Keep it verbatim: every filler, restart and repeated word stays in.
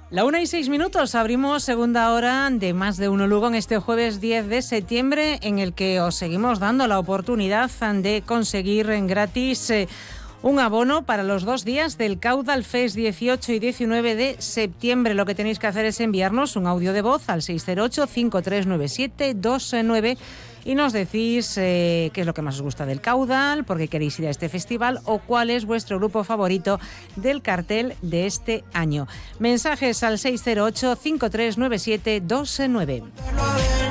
La una y seis minutos, abrimos segunda hora de Más de Uno Lugo en este jueves diez de septiembre, en el que os seguimos dando la oportunidad de conseguir en gratis eh, un abono para los dos días del Caudal Fest dieciocho y diecinueve de septiembre. Lo que tenéis que hacer es enviarnos un audio de voz al seis cero ocho, cinco tres nueve siete, dos nueve y nos decís eh, qué es lo que más os gusta del Caudal, por qué queréis ir a este festival o cuál es vuestro grupo favorito del cartel de este año. Mensajes al seis cero ocho, cinco tres nueve siete, dos nueve.